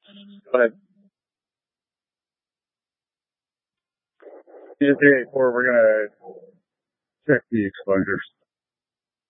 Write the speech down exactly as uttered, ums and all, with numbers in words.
Go ahead. C S three eighty-four, we're going to check the exposures.